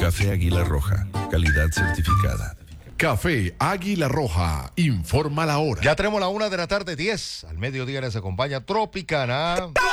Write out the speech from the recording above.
Café Águila Roja, calidad certificada. Café Águila Roja, informa la hora. Ya tenemos la 1:10 p.m. Al mediodía les acompaña Tropicana.